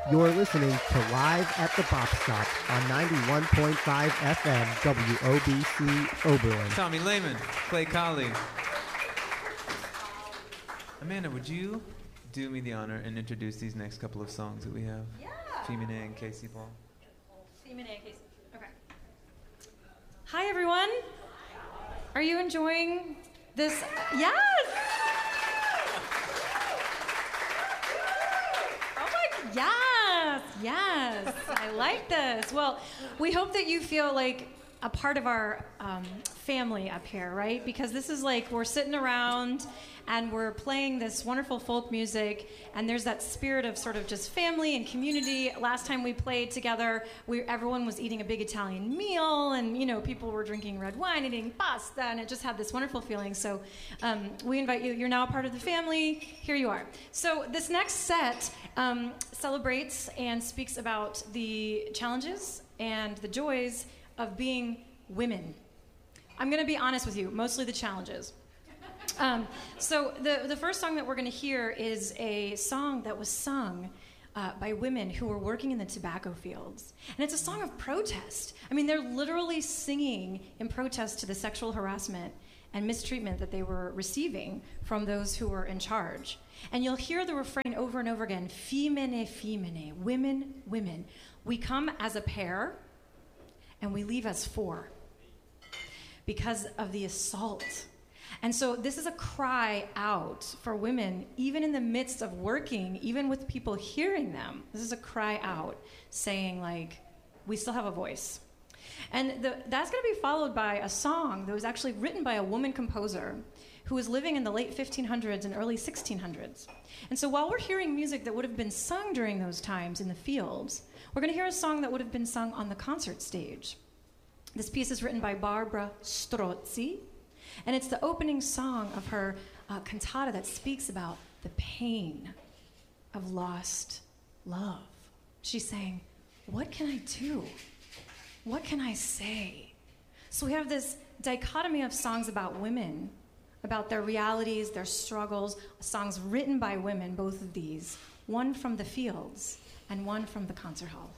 You're listening to Live at the Bop Stop on 91.5 FM WOBC Oberlin. Tommy Lehman, Clay Colley. Amanda, would you do me the honor and introduce these next couple of songs that we have? Yeah. Femine and Casey Paul. Femine and Casey. Okay. Hi, everyone. Are you enjoying this? Yes. Yes, I like this. Well, we hope that you feel like a part of our family up here, right? Because this is like we're sitting around and we're playing this wonderful folk music, and there's that spirit of sort of just family and community. Last time we played together, everyone was eating a big Italian meal, and people were drinking red wine and eating pasta, and it just had this wonderful feeling. So we invite you. You're now a part of the family. Here you are. So this next set celebrates and speaks about the challenges and the joys of being women. I'm going to be honest with you, mostly the challenges. So the first song that we're going to hear is a song that was sung by women who were working in the tobacco fields. And it's a song of protest. I mean, they're literally singing in protest to the sexual harassment and mistreatment that they were receiving from those who were in charge. And you'll hear the refrain over and over again, femine, femine, women, women. We come as a pair, and we leave as four because of the assault. And so this is a cry out for women, even in the midst of working, even with people hearing them. This is a cry out saying, like, we still have a voice. And that's going to be followed by a song that was actually written by a woman composer who was living in the late 1500s and early 1600s. And so while we're hearing music that would have been sung during those times in the fields, we're going to hear a song that would have been sung on the concert stage. This piece is written by Barbara Strozzi, and it's the opening song of her cantata that speaks about the pain of lost love. She's saying, what can I do? What can I say? So we have this dichotomy of songs about women, about their realities, their struggles, songs written by women, both of these, one from the fields and one from the concert hall.